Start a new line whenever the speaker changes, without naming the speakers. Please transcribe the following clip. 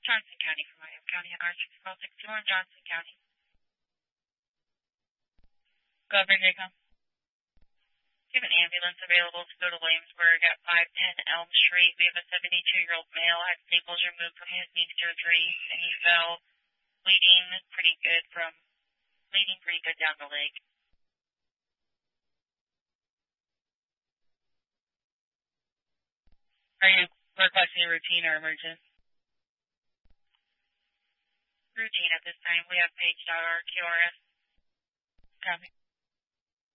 Johnson County from Miami County, R61261, Johnson County.
Go ahead, Jacob.
We have an ambulance available to go to Williamsburg at 510 Elm Street. We have a 72-year-old male, had staples removed from his knee surgery, and he fell, bleeding pretty good down the leg.
Are you requesting routine or emergent?
Routine at this time. We have paged out our QRS.
Copy.